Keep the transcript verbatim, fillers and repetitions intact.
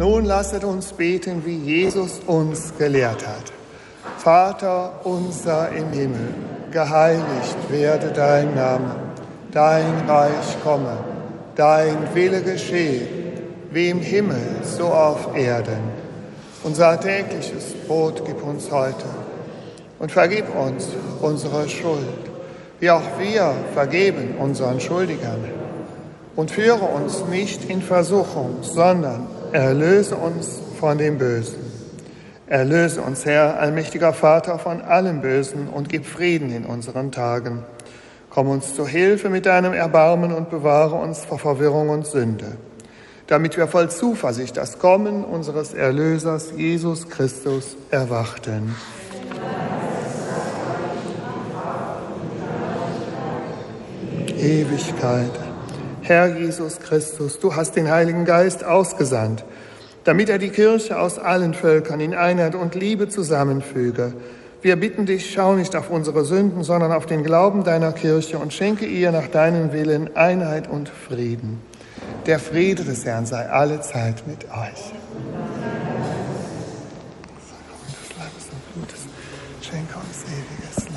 Nun lasset uns beten, wie Jesus uns gelehrt hat. Vater unser im Himmel, geheiligt werde dein Name, dein Reich komme, dein Wille geschehe, wie im Himmel, so auf Erden. Unser tägliches Brot gib uns heute und vergib uns unsere Schuld, wie auch wir vergeben unseren Schuldigern. Und führe uns nicht in Versuchung, sondern erlöse uns von dem Bösen. Erlöse uns, Herr, allmächtiger Vater, von allem Bösen und gib Frieden in unseren Tagen. Komm uns zu Hilfe mit deinem Erbarmen und bewahre uns vor Verwirrung und Sünde, damit wir voll Zuversicht das Kommen unseres Erlösers Jesus Christus erwarten. Ewigkeit. Herr Jesus Christus, du hast den Heiligen Geist ausgesandt, damit er die Kirche aus allen Völkern in Einheit und Liebe zusammenfüge. Wir bitten dich, schau nicht auf unsere Sünden, sondern auf den Glauben deiner Kirche und schenke ihr nach deinem Willen Einheit und Frieden. Der Friede des Herrn sei alle Zeit mit euch. Des Leibes und Blutes, schenke uns ewiges Leben.